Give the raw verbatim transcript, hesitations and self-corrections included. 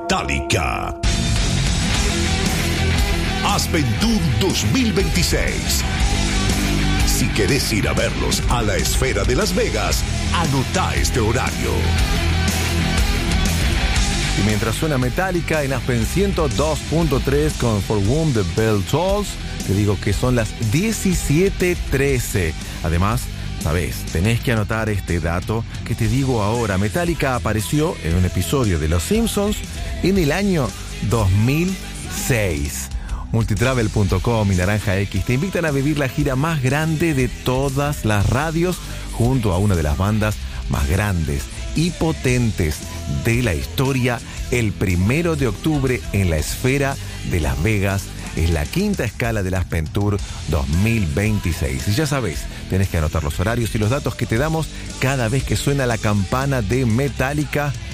Metallica. Aspentour dos mil veintiséis. Si querés ir a verlos a la Esfera de Las Vegas, anotá este horario. Y mientras suena Metallica en Aspen ciento dos punto tres con For Whom the Bell Tolls, te digo que son las diecisiete trece. Además, sabes, tenés que anotar este dato que te digo ahora. Metallica apareció en un episodio de Los Simpsons en el año dos mil seis. Multitravel punto com y Naranja X te invitan a vivir la gira más grande de todas las radios junto a una de las bandas más grandes y potentes de la historia el primero de octubre en la Esfera de Las Vegas. Es la quinta escala del Aspentour dos mil veintiséis. Y ya sabes, tenés que anotar los horarios y los datos que te damos cada vez que suena la campana de Metallica